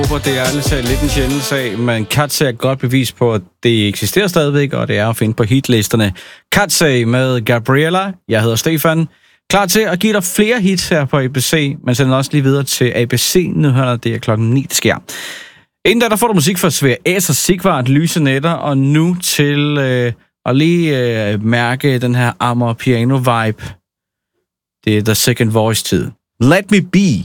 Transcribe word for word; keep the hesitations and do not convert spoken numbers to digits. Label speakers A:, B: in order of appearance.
A: Det er altså lidt en sjælden sag, men Katsag er et godt bevis på, at det eksisterer stadigvæk, og det er at finde på hitlisterne. Katsag med Gabriella. Jeg hedder Stefan. Klar til at give dig flere hits her på A B C, men send også lige videre til A B C-nyhederne. Det er klokken ni, det sker. Inden da, der får du musik fra Svea Æs og Sigvart, Lyse Nætter, og nu til øh, at lige øh, mærke den her Amager Piano-vibe. Det er The Second Voice-tid. Let Me Be.